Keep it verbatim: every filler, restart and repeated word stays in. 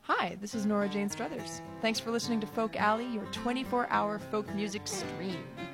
Hi, this is Nora Jane Struthers. Thanks for listening to Folk Alley, your twenty-four hour folk music stream.